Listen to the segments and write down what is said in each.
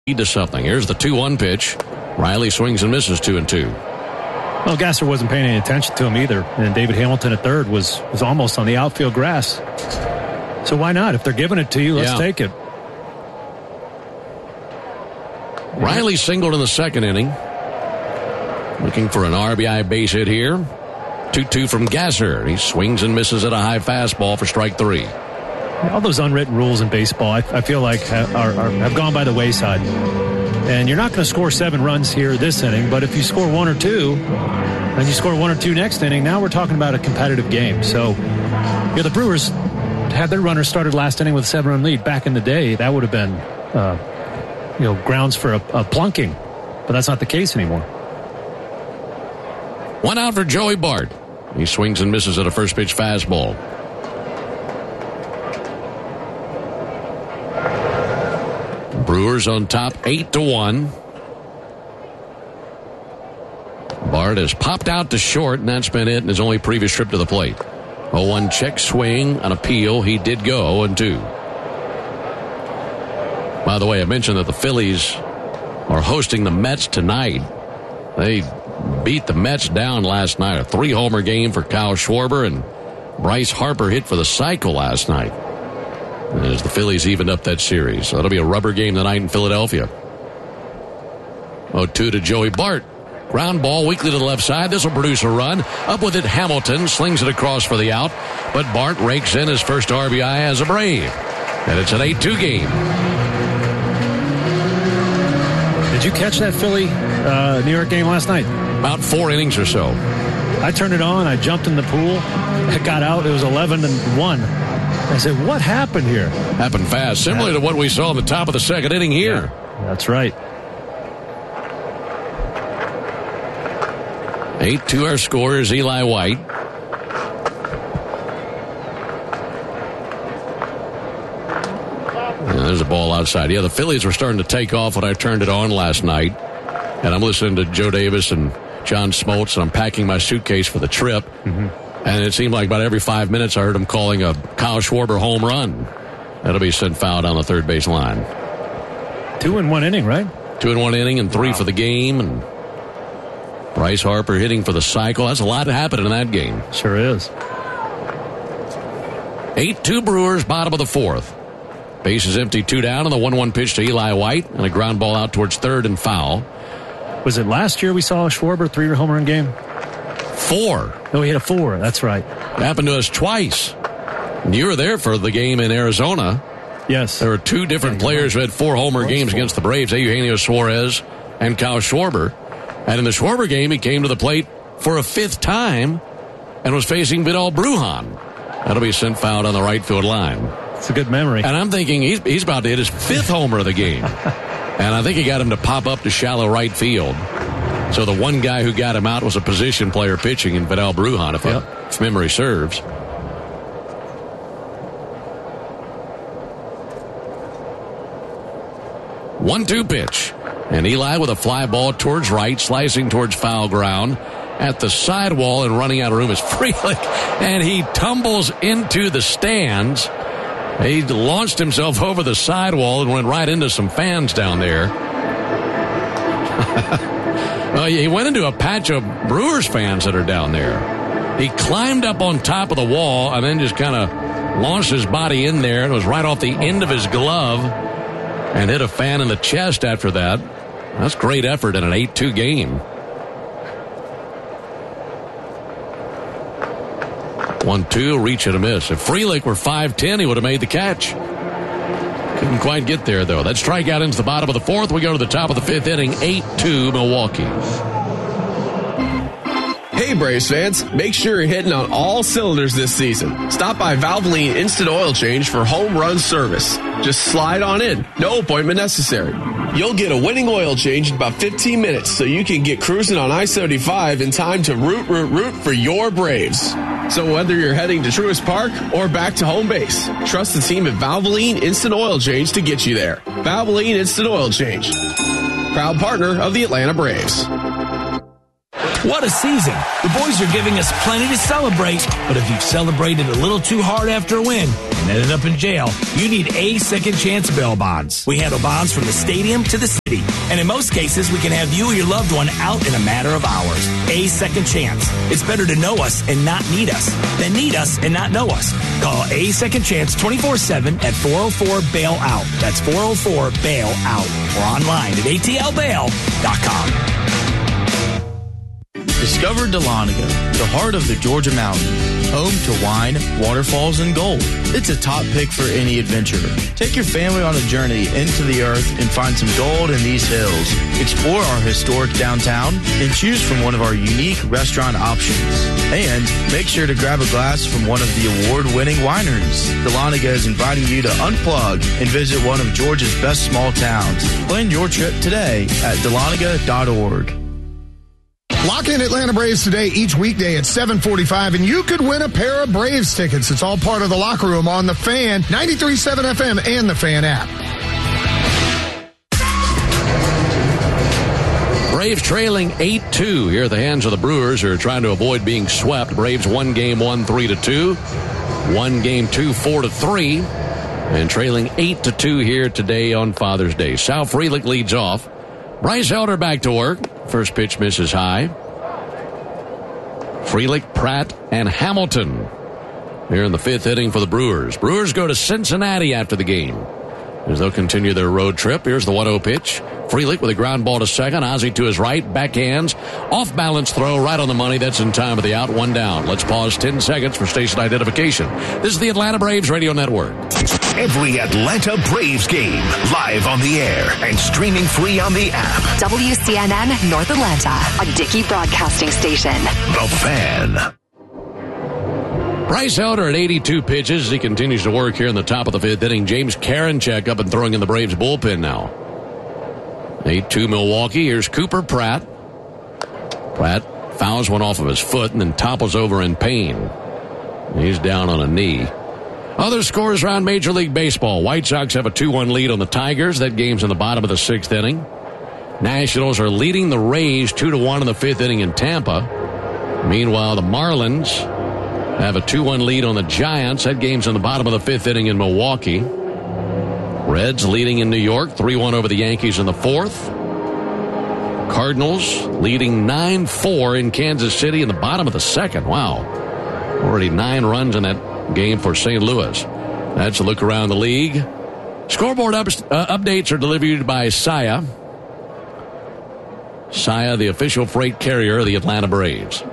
to something. Here's the 2-1 pitch. Riley swings and misses 2-2. Well, Gasser wasn't paying any attention to him either. And David Hamilton at third was almost on the outfield grass. So why not? If they're giving it to you, let's take it. Riley singled in the second inning. Looking for an RBI base hit here. 2-2 from Gasser. He swings and misses at a high fastball for strike 3. All those unwritten rules in baseball, I feel like have gone by the wayside. And you're not going to score 7 runs here this inning, but if you score 1 or 2, and you score 1 or 2 next inning, now we're talking about a competitive game. So, the Brewers had their runners started last inning with a 7-run lead. Back in the day, that would have been, grounds for a plunking. But that's not the case anymore. 1 out for Joey Bart. He swings and misses at a first pitch fastball. Brewers on top 8-1. Bart has popped out to short, and that's been it in his only previous trip to the plate. 0-1 check swing, an appeal. He did go 0-2. By the way, I mentioned that the Phillies are hosting the Mets tonight. They beat the Mets down last night. A 3-homer game for Kyle Schwarber, and Bryce Harper hit for the cycle last night as the Phillies evened up that series. So that'll be a rubber game tonight in Philadelphia. 0-2 to Joey Bart. Ground ball weakly to the left side. This will produce a run. Up with it, Hamilton slings it across for the out. But Bart rakes in his first RBI as a Brave. And it's an 8-2 game. Did you catch that Philly New York game last night? About 4 innings or so. I turned it on. I jumped in the pool. I got out. It was 11-1. I said, what happened here? Happened fast. Similar to what we saw at the top of the second inning here. Yeah, that's right. 8-2 our score is Eli White. And there's a ball outside. Yeah, the Phillies were starting to take off when I turned it on last night. And I'm listening to Joe Davis and John Smoltz, and I'm packing my suitcase for the trip. Mm-hmm. And it seemed like about every 5 minutes I heard him calling a Kyle Schwarber home run. That'll be sent foul down the third base line. 2 in 1 inning, right? 2 in 1 inning and 3 for the game. And Bryce Harper hitting for the cycle. That's a lot to happen in that game. Sure is. 8-2 Brewers, bottom of the 4th. Base is empty, 2 down, and the 1-1 pitch to Eli White, and a ground ball out towards third and foul. Was it last year we saw a Schwarber 3 home run game? 4. No, he hit a 4. That's right. It happened to us twice. And you were there for the game in Arizona. Yes. There were 2 different players who had 4 homer games against the Braves, Eugenio Suarez and Kyle Schwarber. And in the Schwarber game, he came to the plate for a 5th time and was facing Vidal Brujan. That'll be sent foul on the right field line. It's a good memory. And I'm thinking he's about to hit his 5th homer of the game. And I think he got him to pop up to shallow right field. So the one guy who got him out was a position player pitching in Vidal Brujan, if memory serves. One-two pitch. And Eli with a fly ball towards right, slicing towards foul ground at the sidewall and running out of room is Frelick. And he tumbles into the stands. He launched himself over the sidewall and went right into some fans down there. Well, he went into a patch of Brewers fans that are down there. He climbed up on top of the wall and then just kind of launched his body in there. It was right off the end of his glove and hit a fan in the chest after that. That's great effort in an 8-2 game. 1-2, reach and a miss. If Frelick were 5'10", he would have made the catch. Couldn't quite get there, though. That strikeout into the bottom of the 4th. We go to the top of the 5th inning, 8-2 Milwaukee. Hey, Braves fans, make sure you're hitting on all cylinders this season. Stop by Valvoline Instant Oil Change for home run service. Just slide on in. No appointment necessary. You'll get a winning oil change in about 15 minutes so you can get cruising on I-75 in time to root for your Braves. So whether you're heading to Truist Park or back to home base, trust the team at Valvoline Instant Oil Change to get you there. Valvoline Instant Oil Change. Proud partner of the Atlanta Braves. What a season. The boys are giving us plenty to celebrate, but if you've celebrated a little too hard after a win and ended up in jail, you need A Second Chance bail bonds. We handle bonds from the stadium to the city, and in most cases, we can have you or your loved one out in a matter of hours. A Second Chance. It's better to know us and not need us than need us and not know us. Call A Second Chance 24/7 at 404-BAIL-OUT. That's 404-BAIL-OUT. Or online at atlbail.com. Discover Dahlonega, the heart of the Georgia mountains, home to wine, waterfalls, and gold. It's a top pick for any adventurer. Take your family on a journey into the earth and find some gold in these hills. Explore our historic downtown and choose from one of our unique restaurant options. And make sure to grab a glass from one of the award-winning wineries. Dahlonega is inviting you to unplug and visit one of Georgia's best small towns. Plan your trip today at dahlonega.org. Lock in Atlanta Braves today each weekday at 7:45, and you could win a pair of Braves tickets. It's all part of the Locker Room on The Fan, 93.7 FM, and The Fan app. Braves trailing 8-2 here at the hands of the Brewers, who are trying to avoid being swept. Braves one game 1-3-2, one game 2-4-3, and trailing 8-2 here today on Father's Day. Sal Frelick leads off. Bryce Elder back to work. First pitch misses high. Frelick, Pratt, and Hamilton here in the fifth inning for the Brewers. Brewers go to Cincinnati after the game as they'll continue their road trip. Here's the 1-0 pitch. Frelick with a ground ball to second. Ozzie to his right. Backhands. Off-balance throw right on the money. That's in time of the out. One down. Let's pause 10 seconds for station identification. This is the Atlanta Braves Radio Network. Every Atlanta Braves game live on the air and streaming free on the app. WCNN North Atlanta, a Dickey broadcasting station. The Fan. Bryce Elder at 82 pitches. He continues to work here in the top of the fifth inning. James Karinchak up and throwing in the Braves bullpen now. 8-2 Milwaukee. Here's Cooper Pratt. Pratt fouls one off of his foot and then topples over in pain. He's down on a knee. Other scores around Major League Baseball. White Sox have a 2-1 lead on the Tigers. That game's in the bottom of the sixth inning. Nationals are leading the Rays 2-1 in the fifth inning in Tampa. Meanwhile, the Marlins have a 2-1 lead on the Giants. That game's in the bottom of the fifth inning in Milwaukee. Reds leading in New York, 3-1 over the Yankees in the fourth. Cardinals leading 9-4 in Kansas City in the bottom of the second. Wow. Already 9 runs in that game for St. Louis. That's a look around the league. Scoreboard updates are delivered by Saia. Saia, the official freight carrier of the Atlanta Braves.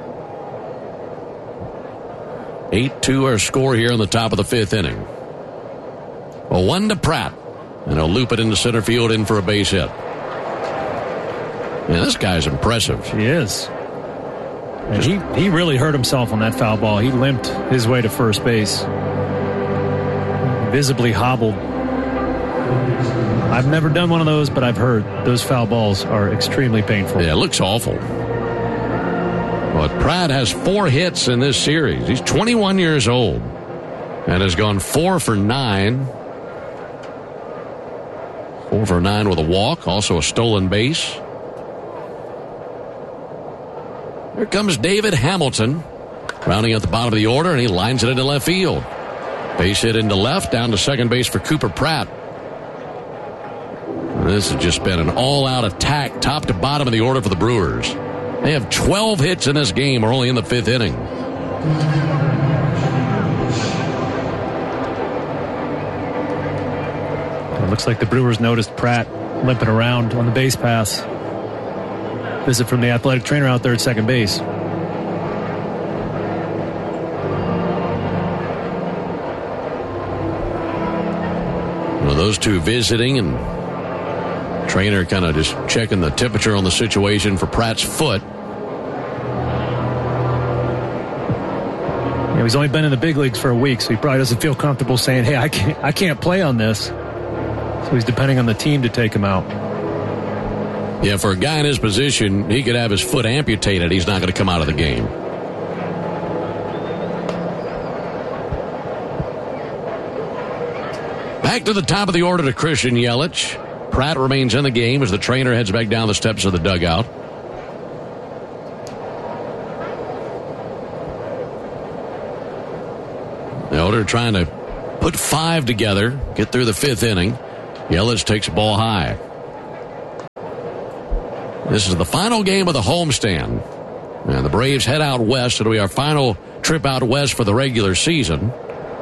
8-2 our score here on the top of the fifth inning. A 1 to Pratt. And he'll loop it into center field in for a base hit. Man, this guy's impressive. He is. And he really hurt himself on that foul ball. He limped his way to first base. Visibly hobbled. I've never done one of those, but I've heard those foul balls are extremely painful. Yeah, it looks awful. But Pratt has 4 hits in this series. He's 21 years old and has gone 4 for 9. 4 for 9 with a walk, also a stolen base. Here comes David Hamilton, rounding at the bottom of the order, and he lines it into left field. Base hit into left, down to second base for Cooper Pratt. And this has just been an all-out attack, top to bottom of the order for the Brewers. They have 12 hits in this game. We're only in the fifth inning. It looks like the Brewers noticed Pratt limping around on the base pass. Visit from the athletic trainer out there at second base. Well, those two visiting, and trainer kind of just checking the temperature on the situation for Pratt's foot. Yeah, he's only been in the big leagues for a week, so he probably doesn't feel comfortable saying, hey, I can't play on this. So he's depending on the team to take him out. Yeah, for a guy in his position, he could have his foot amputated. He's not going to come out of the game. Back to the top of the order to Christian Yelich. Pratt remains in the game as the trainer heads back down the steps of the dugout. They're trying to put 5 together, get through the 5th inning. Yelich takes the ball high. This is the final game of the homestand. And the Braves head out west. It'll be our final trip out west for the regular season.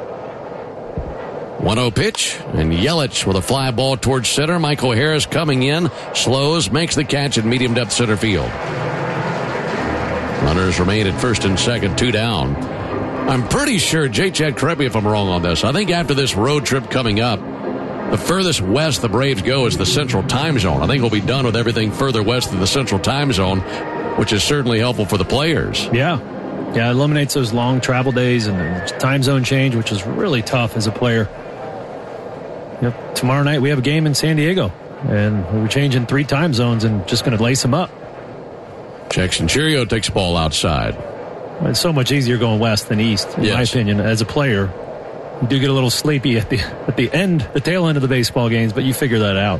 1-0 pitch, and Yelich with a fly ball towards center. Michael Harris coming in, slows, makes the catch at medium depth center field. Runners remain at first and second, 2 down. I'm pretty sure, J-Chat, correct me if I'm wrong on this, I think after this road trip coming up, the furthest west the Braves go is the Central Time Zone. I think we'll be done with everything further west of the Central Time Zone, which is certainly helpful for the players. Yeah, it eliminates those long travel days and the time zone change, which is really tough as a player. Yep. Tomorrow night we have a game in San Diego, and we're changing 3 time zones and just going to lace them up. Jackson Chourio takes the ball outside. It's so much easier going west than east, in my opinion, as a player. You do get a little sleepy at the tail end of the baseball games, but you figure that out.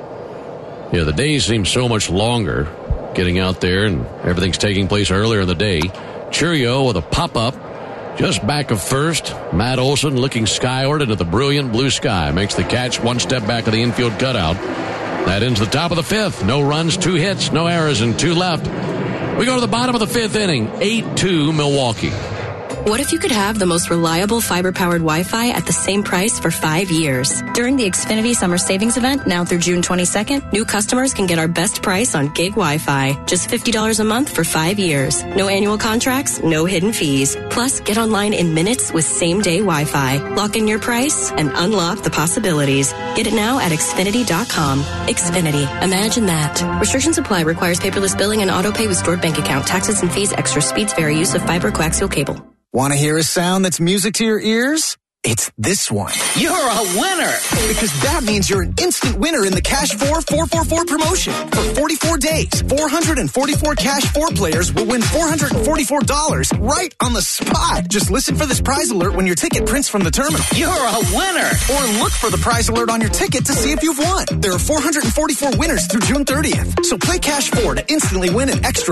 Yeah, the days seem so much longer getting out there, and everything's taking place earlier in the day. Chourio with a pop-up just back of first. Matt Olson looking skyward into the brilliant blue sky. Makes the catch 1 step back of the infield cutout. That ends the top of the 5th. No runs, 2 hits, no errors, and 2 left. We go to the bottom of the 5th inning. 8-2 Milwaukee. What if you could have the most reliable fiber-powered Wi-Fi at the same price for 5 years? During the Xfinity Summer Savings Event, now through June 22nd, new customers can get our best price on gig Wi-Fi. Just $50 a month for 5 years. No annual contracts, no hidden fees. Plus, get online in minutes with same-day Wi-Fi. Lock in your price and unlock the possibilities. Get it now at Xfinity.com. Xfinity. Imagine that. Restrictions apply. Requires paperless billing and auto-pay with stored bank account. Taxes and fees extra. Speeds vary. Use of fiber coaxial cable. Want to hear a sound that's music to your ears? It's this one. You're a winner! Because that means you're an instant winner in the Cash 4 444 promotion. For 44 days, 444 Cash 4 players will win $444 right on the spot. Just listen for this prize alert when your ticket prints from the terminal. You're a winner! Or look for the prize alert on your ticket to see if you've won. There are 444 winners through June 30th. So play Cash 4 to instantly win an extra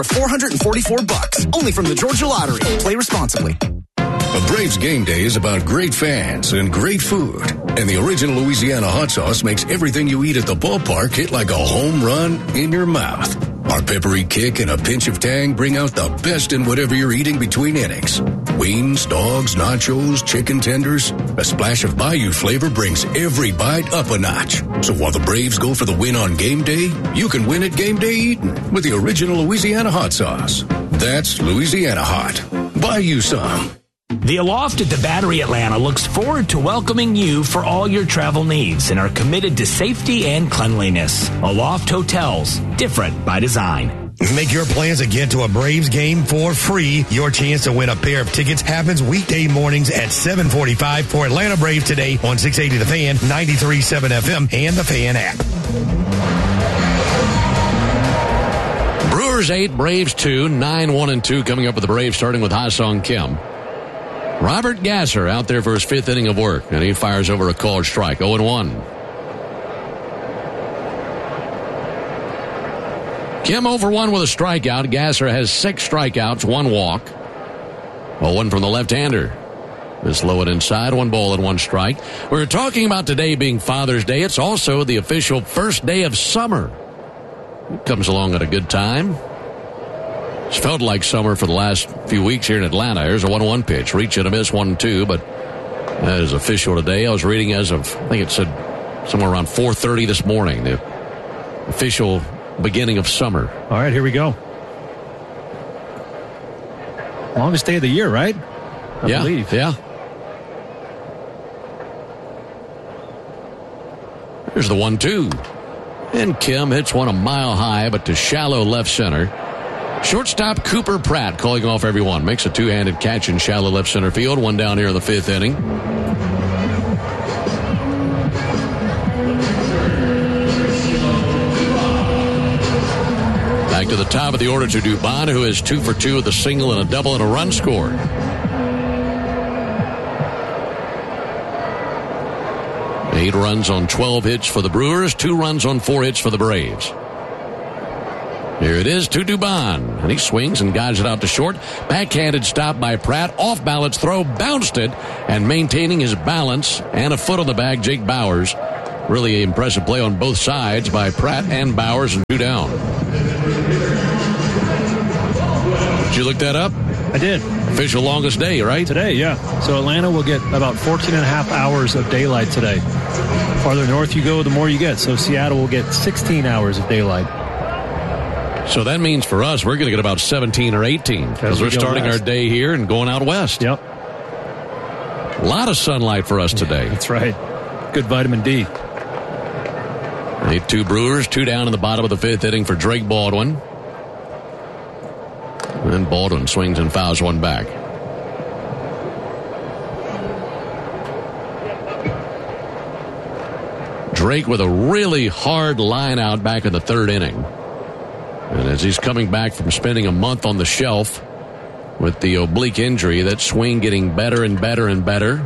$444. Only from the Georgia Lottery. Play responsibly. A Braves game day is about great fans and great food. And the original Louisiana hot sauce makes everything you eat at the ballpark hit like a home run in your mouth. Our peppery kick and a pinch of tang bring out the best in whatever you're eating between innings. Wings, dogs, nachos, chicken tenders. A splash of Bayou flavor brings every bite up a notch. So while the Braves go for the win on game day, you can win at game day eating with the original Louisiana hot sauce. That's Louisiana hot. Buy you some. The Aloft at the Battery Atlanta looks forward to welcoming you for all your travel needs and are committed to safety and cleanliness. Aloft Hotels, different by design. Make your plans and get to a Braves game for free. Your chance to win a pair of tickets happens weekday mornings at 7:45 for Atlanta Braves today on 680 The Fan, 93.7 FM, and the Fan app. Brewers 8, Braves 2, 9-1-2 coming up with the Braves starting with Ha-Sung Kim. Robert Gasser out there for his 5th inning of work, and he fires over a called strike, 0-1. Kim over 1 with a strikeout. Gasser has 6 strikeouts, 1 walk. 0-1 from the left-hander. This low and inside, 1 ball and 1 strike. We were talking about today being Father's Day. It's also the official first day of summer. It comes along at a good time. It's felt like summer for the last few weeks here in Atlanta. Here's a 1-1 pitch. Reach and a miss, 1-2, but that is official today. I was reading as of, I think it said somewhere around 4:30 this morning, the official beginning of summer. All right, here we go. Longest day of the year, right? I believe. Yeah. Here's the 1-2. And Kim hits one a mile high, but to shallow left center. Shortstop Cooper Pratt calling off everyone. Makes a 2-handed catch in shallow left center field. 1 down here in the 5th inning. Back to the top of the order to Dubon, who is 2 for 2 with a single and a double and a run scored. Eight runs on 12 hits for the Brewers, 2 runs on 4 hits for the Braves. Here it is to Dubon, and he swings and guides it out to short. Backhanded stop by Pratt. Off balance throw, bounced it, and maintaining his balance and a foot on the bag, Jake Bowers. Really impressive play on both sides by Pratt and Bowers, and 2 down. Did you look that up? I did. Official longest day, right? Today, yeah. So Atlanta will get about 14 and a half hours of daylight today. The farther north you go, the more you get. So Seattle will get 16 hours of daylight. So that means for us, we're going to get about 17 or 18 because we're starting our day here and going out west. Yep. A lot of sunlight for us today. That's right. Good vitamin D. 8-2 Brewers, 2 down in the bottom of the 5th inning for Drake Baldwin. And Baldwin swings and fouls one back. Drake with a really hard line out back in the 3rd inning. And as he's coming back from spending a month on the shelf with the oblique injury, that swing getting better and better and better.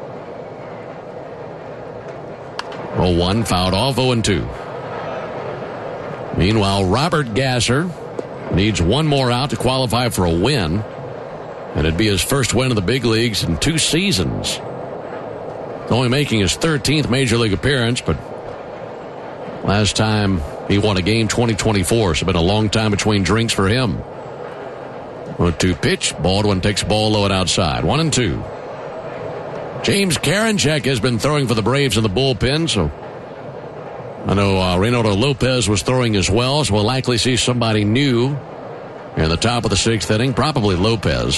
0-1, fouled off, 0-2. Meanwhile, Robert Gasser needs one more out to qualify for a win. And it'd be his first win in the big leagues in 2 seasons. Only making his 13th Major League appearance, but last time he won a game 2024, so it's been a long time between drinks for him. 1-2 pitch. Baldwin takes ball low and outside. 1-2. James Karinchak has been throwing for the Braves in the bullpen, so I know Reynaldo Lopez was throwing as well, so we'll likely see somebody new in the top of the 6th inning, probably Lopez.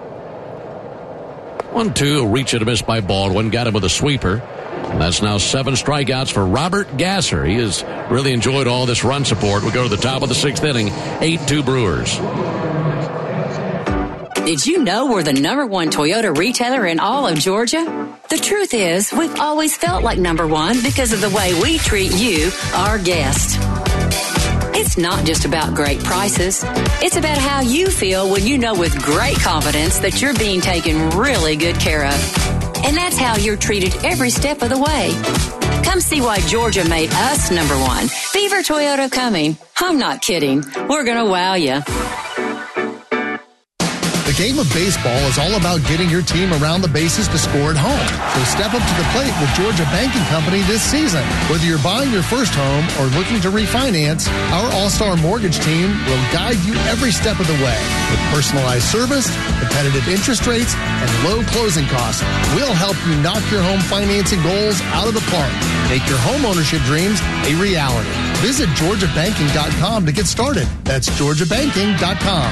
1-2, a reach and a miss by Baldwin, got him with a sweeper. And that's now 7 strikeouts for Robert Gasser. He has really enjoyed all this run support. We go to the top of the 6th inning, 8-2 Brewers. Did you know we're the #1 Toyota retailer in all of Georgia? The truth is, we've always felt like #1 because of the way we treat you, our guest. It's not just about great prices. It's about how you feel when you know with great confidence that you're being taken really good care of. And that's how you're treated every step of the way. Come see why Georgia made us #1. Beaver Toyota coming. I'm not kidding. We're going to wow you. The game of baseball is all about getting your team around the bases to score at home. So step up to the plate with Georgia Banking Company this season. Whether you're buying your first home or looking to refinance, our All-Star Mortgage team will guide you every step of the way. With personalized service, competitive interest rates, and low closing costs, we'll help you knock your home financing goals out of the park. Make your home ownership dreams a reality. Visit GeorgiaBanking.com to get started. That's GeorgiaBanking.com.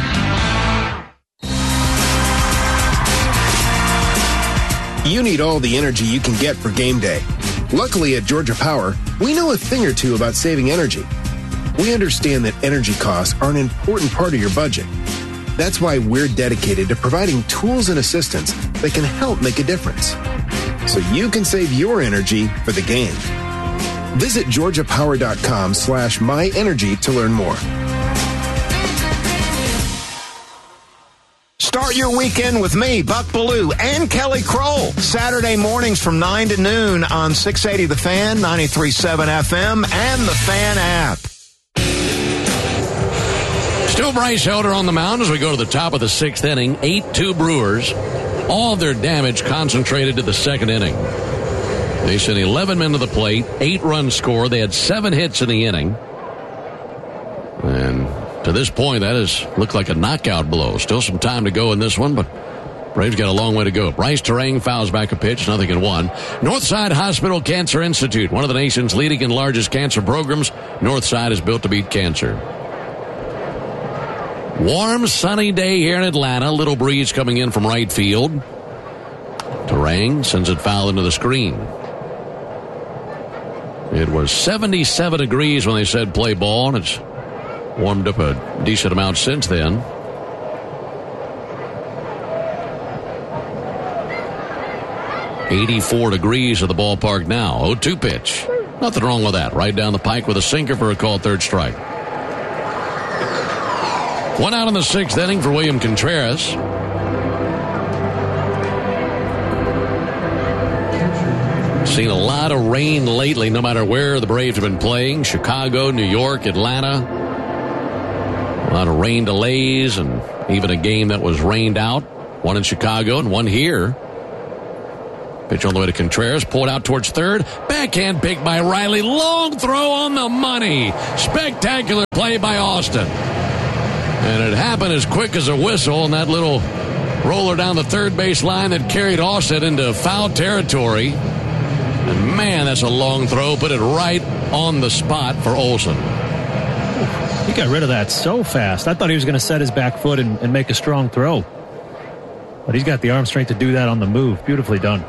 You need all the energy you can get for game day. Luckily at Georgia Power, we know a thing or two about saving energy. We understand that energy costs are an important part of your budget. That's why we're dedicated to providing tools and assistance that can help make a difference, so you can save your energy for the game. Visit georgiapower.com/myenergy to learn more. Start your weekend with me, Buck Bellew, and Kelly Kroll. Saturday mornings from 9 to noon on 680 The Fan, 93.7 FM, and the Fan app. Still Bryce Elder on the mound as we go to the top of the 6th inning. 8-2 Brewers. All of their damage concentrated to the 2nd inning. They sent 11 men to the plate, 8-run score. They had 7 hits in the inning. And to this point, that has looked like a knockout blow. Still some time to go in this one, but Braves got a long way to go. Bryce Terang fouls back a pitch, 0-1. Northside Hospital Cancer Institute, one of the nation's leading and largest cancer programs. Northside is built to beat cancer. Warm, sunny day here in Atlanta. Little breeze coming in from right field. Terang sends it foul into the screen. It was 77 degrees when they said play ball, and it's warmed up a decent amount since then. .84 degrees at the ballpark now. 0-2 pitch. Nothing wrong with that. Right down the pike with a sinker for a called 3rd strike. One out in the 6th inning for William Contreras. Seen a lot of rain lately, no matter where the Braves have been playing. Chicago, New York, Atlanta. lot of rain delays and even a game that was rained out. One in Chicago and one here. Pitch on the way to Contreras. Pulled out towards third. Backhand pick by Riley. Long throw on the money. Spectacular play by Austin. And it happened as quick as a whistle, and that little roller down the third base line that carried Austin into foul territory. And man, that's a long throw. Put it right on the spot for Olsen. He got rid of that so fast. I thought he was going to set his back foot and make a strong throw. But he's got the arm strength to do that on the move. Beautifully done.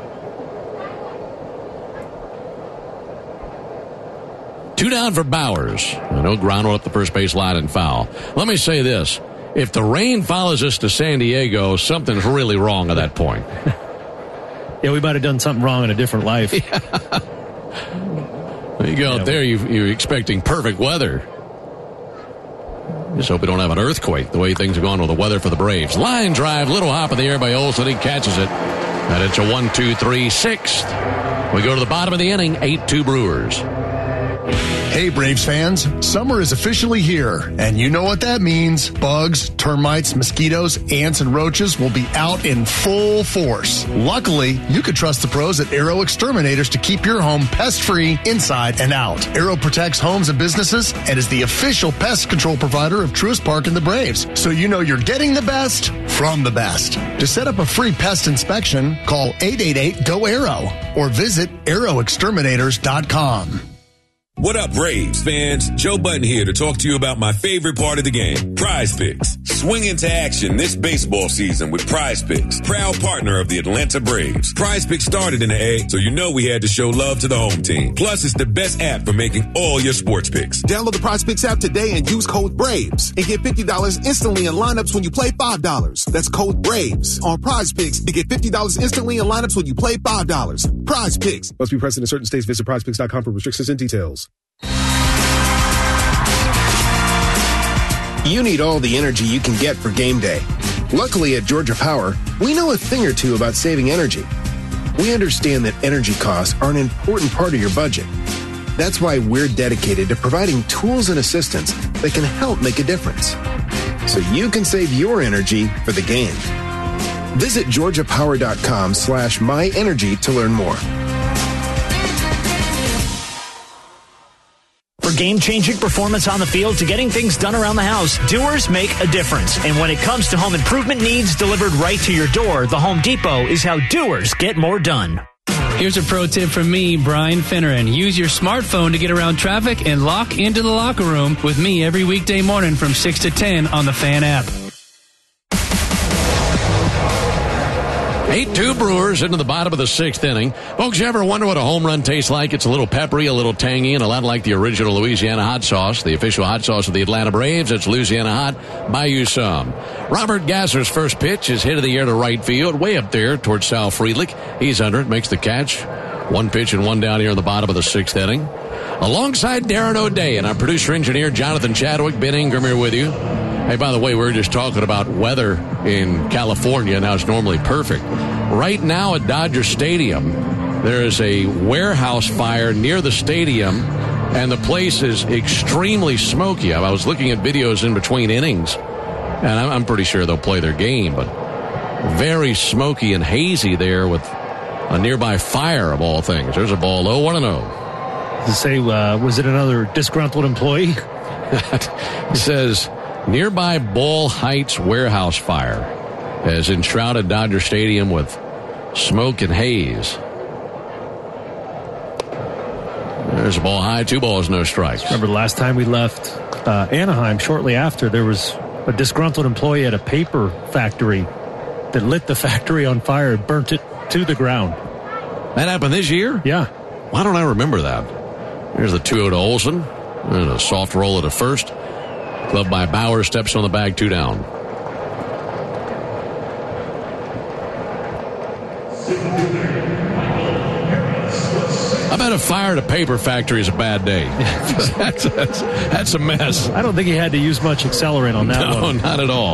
2 down for Bowers. No ground rule up the first base line and foul. Let me say this. If the rain follows us to San Diego, something's really wrong at that point. Yeah, we might have done something wrong in a different life. You go out there, you're expecting perfect weather. Just hope we don't have an earthquake, the way things are going with the weather for the Braves. Line drive, little hop in the air by Olsen. He catches it. And it's a 1-2-3 6th. We go to the bottom of the inning, 8-2 Brewers. Hey, Braves fans, summer is officially here, and you know what that means. Bugs, termites, mosquitoes, ants, and roaches will be out in full force. Luckily, you can trust the pros at Arrow Exterminators to keep your home pest-free inside and out. Arrow protects homes and businesses and is the official pest control provider of Truist Park and the Braves, so you know you're getting the best from the best. To set up a free pest inspection, call 888-GO-ARROW or visit arrowexterminators.com. What up, Braves fans? Joe Button here to talk to you about my favorite part of the game, Prize Picks. Swing into action this baseball season with Prize Picks, proud partner of the Atlanta Braves. Prize Picks started in the A, so you know we had to show love to the home team. Plus, it's the best app for making all your sports picks. Download the Prize Picks app today and use code BRAVES and get $50 instantly in lineups when you play $5. That's code BRAVES on Prize Picks to get $50 instantly in lineups when you play $5. Prize Picks. Must be present in certain states. Visit prizepicks.com for restrictions and details. You need all the energy you can get for game day. Luckily at Georgia Power, we know a thing or two about saving energy. We understand that energy costs are an important part of your budget. That's why we're dedicated to providing tools and assistance that can help make a difference, so you can save your energy for the game. Visit georgiapower.com/myenergy to learn more. For game-changing performance on the field to getting things done around the house, doers make a difference. And when it comes to home improvement needs delivered right to your door, the Home Depot is how doers get more done. Here's a pro tip from me, Brian Finneran. Use your smartphone to get around traffic and lock into the locker room with me every weekday morning from 6 to 10 on the Fan app. 8-2 Brewers into the bottom of the 6th inning. Folks, you ever wonder what a home run tastes like? It's a little peppery, a little tangy, and a lot like the original Louisiana hot sauce, the official hot sauce of the Atlanta Braves. It's Louisiana Hot. Buy you some. Robert Gasser's first pitch is hit of the air to right field, way up there towards Sal Friedlich. He's under it, makes the catch. One pitch and one down here in the bottom of the 6th inning. Alongside Darren O'Day and our producer-engineer Jonathan Chadwick, Ben Ingram here with you. Hey, by the way, we were just talking about weather in California and how it's normally perfect. Right now at Dodger Stadium, there is a warehouse fire near the stadium, and the place is extremely smoky. I was looking at videos in between innings, and I'm pretty sure they'll play their game, but very smoky and hazy there with a nearby fire of all things. There's a ball, 0-1-0. To say, was it another disgruntled employee? It says, nearby Ball Heights warehouse fire has enshrouded Dodger Stadium with smoke and haze. There's a ball high, 2 balls, no strikes. Remember the last time we left Anaheim, shortly after, there was a disgruntled employee at a paper factory that lit the factory on fire and burnt it to the ground. That happened this year? Yeah. Why don't I remember that? Here's the 2-0 to Olsen. And a soft roll at first. Clubbed by Bauer, steps on the bag, 2 down. I bet a fire at a paper factory is a bad day. That's a mess. I don't think he had to use much accelerant on that one. No, not at all.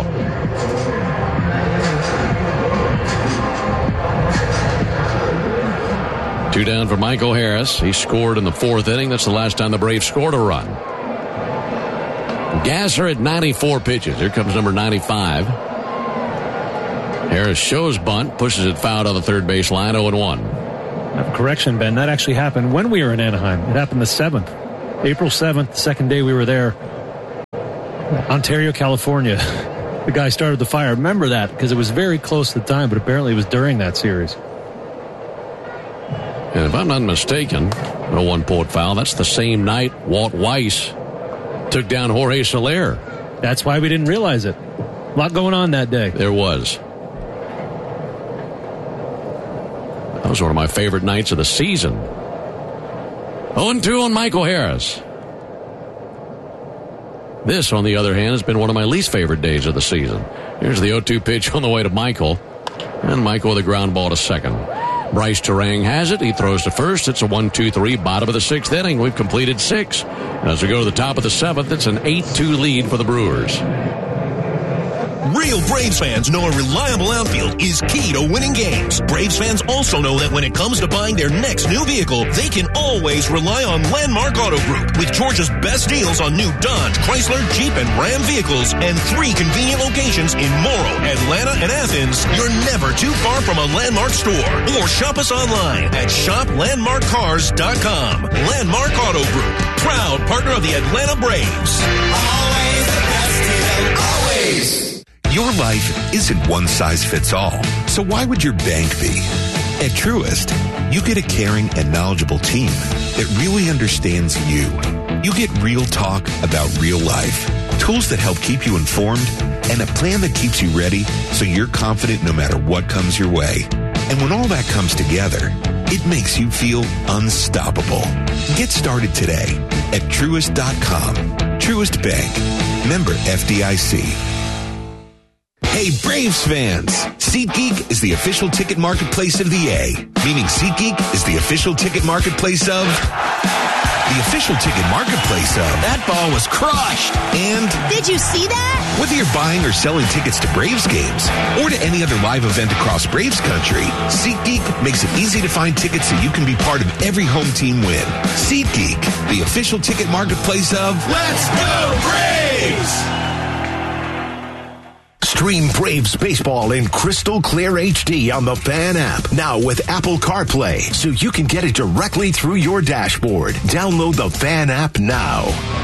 Two down for Michael Harris. He scored in the 4th inning. That's the last time the Braves scored a run. Gasser at 94 pitches. Here comes number 95. Harris shows bunt, pushes it foul on the third base line, 0-1. Correction, Ben. That actually happened when we were in Anaheim. It happened the 7th. April 7th, the second day we were there. Ontario, California. The guy started the fire. Remember that because it was very close to the time, but apparently it was during that series. And if I'm not mistaken, 0-1 pulled foul. That's the same night Walt Weiss took down Jorge Soler. That's why we didn't realize it. A lot going on that day. There was. That was one of my favorite nights of the season. 0-2 on Michael Harris. This, on the other hand, has been one of my least favorite days of the season. Here's the 0-2 pitch on the way to Michael. And Michael with a ground ball to second. Bryce Terang has it. He throws to first. It's a 1-2-3, bottom of the 6th inning. We've completed 6. And as we go to the top of the 7th, it's an 8-2 lead for the Brewers. Real Braves fans know a reliable outfield is key to winning games. Braves fans also know that when it comes to buying their next new vehicle, they can always rely on Landmark Auto Group. With Georgia's best deals on new Dodge, Chrysler, Jeep, and Ram vehicles, and 3 convenient locations in Morrow, Atlanta, and Athens, you're never too far from a Landmark store. Or shop us online at shoplandmarkcars.com. Landmark Auto Group, proud partner of the Atlanta Braves. Always the best deal, always. Your life isn't one size fits all, so why would your bank be? At Truist, you get a caring and knowledgeable team that really understands you. You get real talk about real life, tools that help keep you informed, and a plan that keeps you ready so you're confident no matter what comes your way. And when all that comes together, it makes you feel unstoppable. Get started today at Truist.com. Truist Bank. Member FDIC. Hey, Braves fans! SeatGeek is the official ticket marketplace of the A, meaning SeatGeek is the official ticket marketplace of... the official ticket marketplace of... That ball was crushed! And... Did you see that? Whether you're buying or selling tickets to Braves games or to any other live event across Braves country, SeatGeek makes it easy to find tickets so you can be part of every home team win. SeatGeek, the official ticket marketplace of... Let's go Braves! Stream Braves baseball in crystal clear HD on the Fan app. Now with Apple CarPlay, so you can get it directly through your dashboard. Download the Fan app now.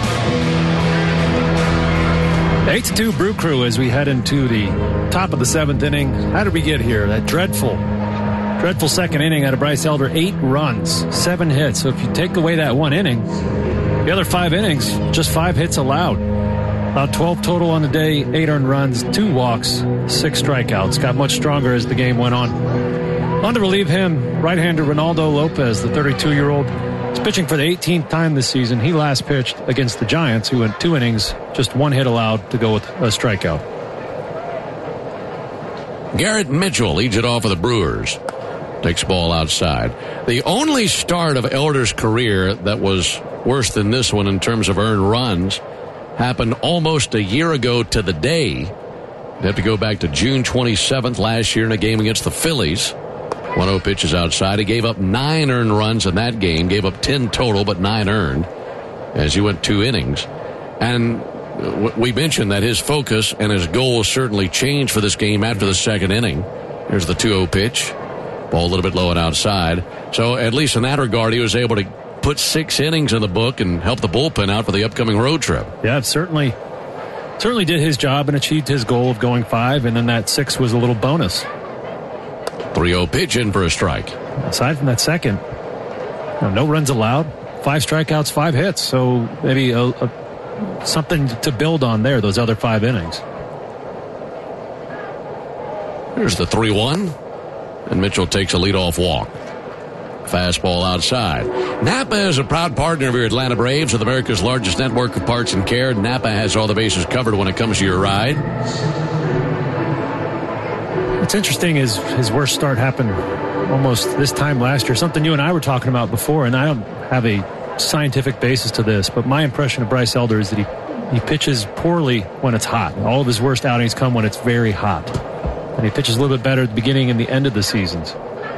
8-2 Brew Crew as we head into the top of the 7th inning. How did we get here? That dreadful second inning out of Bryce Elder. 8 runs, 7 hits. So if you take away that one inning, the other 5 innings, just 5 hits allowed. About 12 total on the day, 8 earned runs, 2 walks, 6 strikeouts. Got much stronger as the game went on. On to relieve him, right-hander Ronaldo Lopez, the 32-year-old. He's pitching for the 18th time this season. He last pitched against the Giants, who went 2 innings, just 1 hit allowed to go with a strikeout. Garrett Mitchell leads it off for the Brewers. Takes ball outside. The only start of Elder's career that was worse than this one in terms of earned runs happened almost a year ago to the day. You have to go back to June 27th last year in a game against the Phillies. 1-0 pitches outside. He gave up 9 earned runs in that game. Gave up 10 total, but 9 earned as he went 2 innings. And we mentioned that his focus and his goals certainly changed for this game after the second inning. Here's the 2-0 pitch. Ball a little bit low and outside. So at least in that regard, he was able to put 6 innings in the book and help the bullpen out for the upcoming road trip. Yeah, it certainly did his job and achieved his goal of going 5, and then that 6 was a little bonus. 3-0 pitch in for a strike. Aside from that second, no runs allowed, 5 strikeouts, 5 hits, so maybe something to build on there, those other 5 innings. Here's the 3-1, and Mitchell takes a leadoff walk. Fastball outside. Napa is a proud partner of your Atlanta Braves with America's largest network of parts and care. Napa has all the bases covered when it comes to your ride. What's interesting is his worst start happened almost this time last year, something you and I were talking about before, and I don't have a scientific basis to this, but my impression of Bryce Elder is that he pitches poorly when it's hot. All of his worst outings come when it's very hot. And he pitches a little bit better at the beginning and the end of the seasons.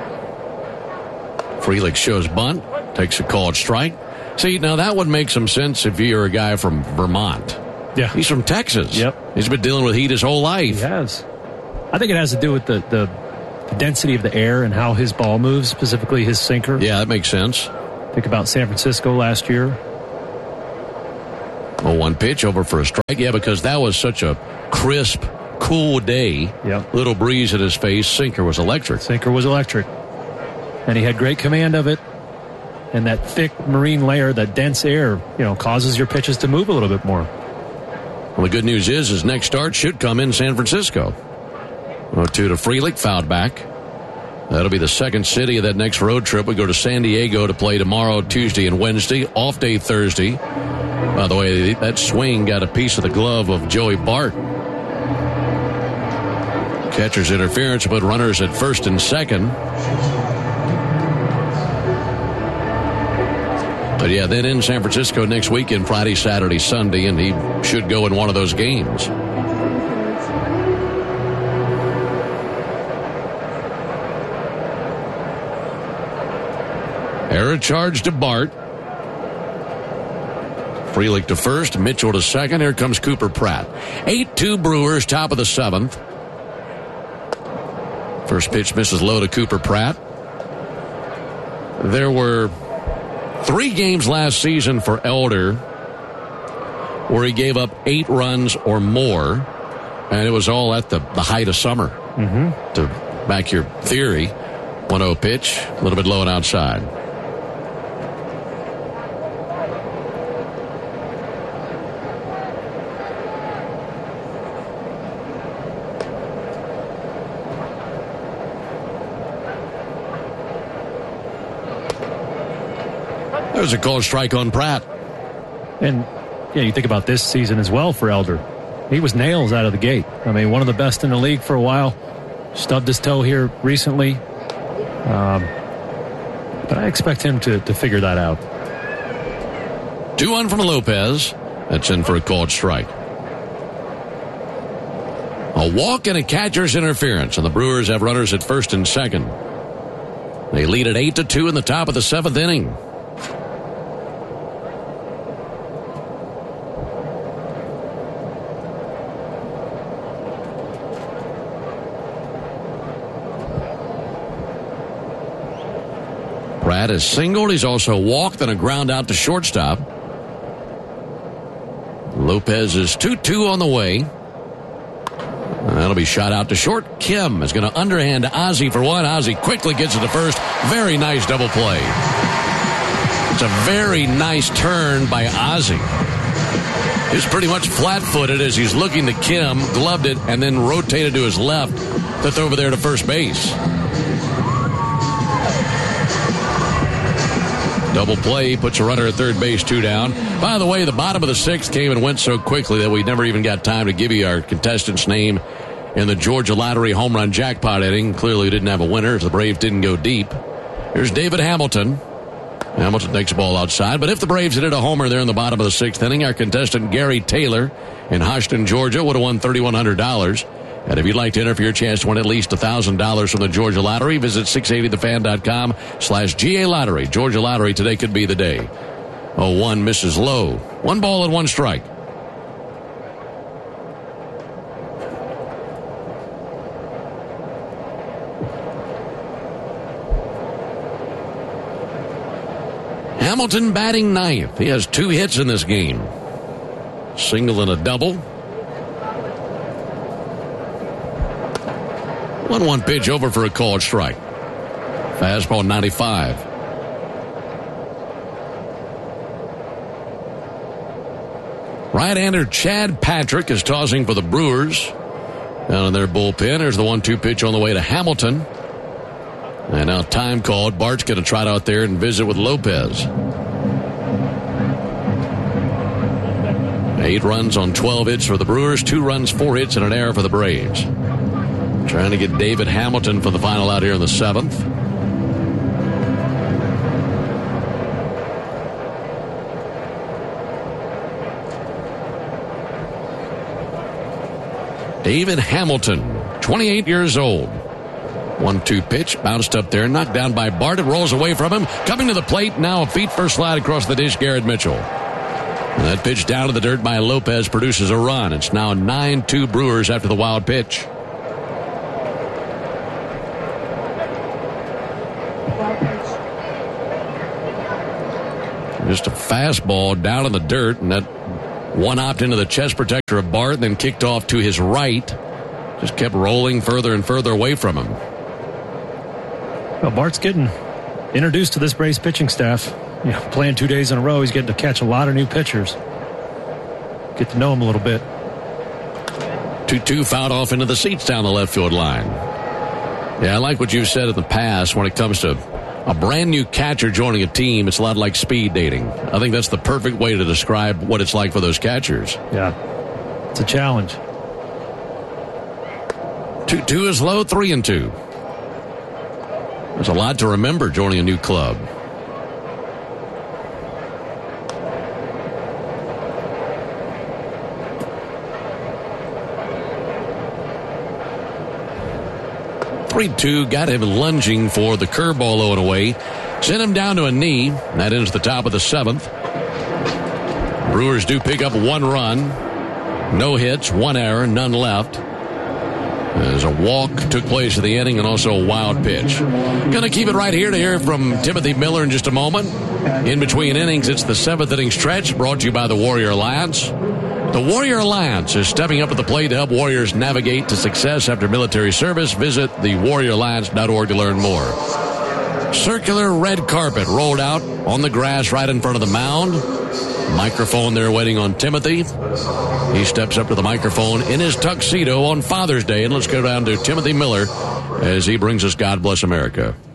Frelick shows bunt, takes a called strike. See, now that would make some sense if you're a guy from Vermont. Yeah. He's from Texas. Yep. He's been dealing with heat his whole life. He has. I think it has to do with the density of the air and how his ball moves, specifically his sinker. Yeah, that makes sense. Think about San Francisco last year. 0-1 pitch over for a strike. Yeah, because that was such a crisp, cool day. Yep. Little breeze in his face. Sinker was electric. Sinker was electric. And he had great command of it. And that thick marine layer, that dense air, causes your pitches to move a little bit more. Well, the good news is his next start should come in San Francisco. 0-2 to Frelick, fouled back. That'll be the second city of that next road trip. We go to San Diego to play tomorrow, Tuesday, and Wednesday. Off day Thursday. By the way, that swing got a piece of the glove of Joey Bart. Catcher's interference put runners at first and second. But yeah, then in San Francisco next weekend, Friday, Saturday, Sunday, and he should go in one of those games. Error charge to Bart. Frelick to first, Mitchell to second. Here comes Cooper Pratt. 8-2 Brewers, top of the seventh. First pitch misses low to Cooper Pratt. There were 3 games last season for Elder where he gave up 8 runs or more, and it was all at the height of summer. Mm-hmm. To back your theory, 1-0 pitch, a little bit low and outside. There's a called strike on Pratt. And you think about this season as well for Elder. He was nails out of the gate. I mean, one of the best in the league for a while. Stubbed his toe here recently. But I expect him to figure that out. 2-1 from Lopez. That's in for a called strike. A walk and a catcher's interference, and the Brewers have runners at first and second. They lead at 8-2 in the top of the 7th inning. Pratt is singled. He's also walked and a ground out to shortstop. Lopez is 2-2 on the way. And that'll be shot out to short. Kim is going to underhand Ozzie for one. Ozzie quickly gets it to first. Very nice double play. It's a very nice turn by Ozzie. He's pretty much flat-footed as he's looking to Kim, gloved it, and then rotated to his left to throw over there to first base. Double play puts a runner at third base, 2 down. By the way, the bottom of the 6th came and went so quickly that we never even got time to give you our contestant's name in the Georgia Lottery home run jackpot inning. Clearly, we didn't have a winner. The Braves didn't go deep. Here's David Hamilton. Hamilton takes the ball outside. But if the Braves had hit a homer there in the bottom of the 6th inning, our contestant Gary Taylor in Houston, Georgia, would have won $3,100. And if you'd like to enter for your chance to win at least $1,000 from the Georgia Lottery, visit 680thefan.com/GA Lottery. Georgia Lottery, today could be the day. 0-1 misses low. 1 ball and 1 strike. Hamilton batting 9th. He has 2 hits in this game. Single and a double. 1-1 pitch over for a called strike. Fastball 95. Right-hander Chad Patrick is tossing for the Brewers. Down in their bullpen, there's the 1-2 pitch on the way to Hamilton. And now time called. Bart's going to trot out there and visit with Lopez. 8 runs on 12 hits for the Brewers. 2 runs, 4 hits, and an error for the Braves. Trying to get David Hamilton for the final out here in the 7th. David Hamilton, 28 years old. 1-2 pitch, bounced up there, knocked down by Bart. It rolls away from him. Coming to the plate, now a feet first slide across the dish, Garrett Mitchell. And that pitch down to the dirt by Lopez produces a run. It's now 9-2 Brewers after the wild pitch. Just a fastball down in the dirt, and that one hopped into the chest protector of Bart and then kicked off to his right. Just kept rolling further and further away from him. Well, Bart's getting introduced to this Braves pitching staff. Playing 2 days in a row, he's getting to catch a lot of new pitchers. Get to know him a little bit. 2-2 fouled off into the seats down the left field line. Yeah, I like what you've said in the past when it comes to a brand new catcher joining a team. It's a lot like speed dating. I think that's the perfect way to describe what it's like for those catchers. Yeah, it's a challenge. 2-2 is low, 3-2. There's a lot to remember joining a new club. (3-2) got him lunging for the curveball low and away. Sent him down to a knee. That ends the top of the 7th. Brewers do pick up 1 run. No hits, 1 error, none left. As a walk took place in the inning and also a wild pitch. Going to keep it right here to hear from Timothy Miller in just a moment. In between innings, it's the 7th inning stretch brought to you by the Warrior Alliance. The Warrior Alliance is stepping up to the plate to help Warriors navigate to success after military service. Visit thewarrioralliance.org to learn more. Circular red carpet rolled out on the grass right in front of the mound. Microphone there waiting on Timothy. He steps up to the microphone in his tuxedo on Father's Day. And let's go down to Timothy Miller as he brings us God Bless America.